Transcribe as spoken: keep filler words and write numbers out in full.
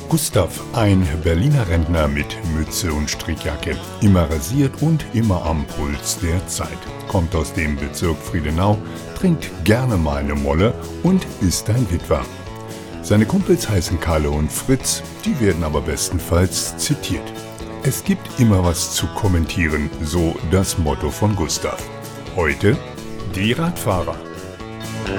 Gustav, ein Berliner Rentner mit Mütze und Strickjacke, immer rasiert und immer am Puls der Zeit. Kommt aus dem Bezirk Friedenau, trinkt gerne mal eine Molle und ist ein Witwer. Seine Kumpels heißen Kalle und Fritz, die werden aber bestenfalls zitiert. Es gibt immer was zu kommentieren, so das Motto von Gustav. Heute die Radfahrer.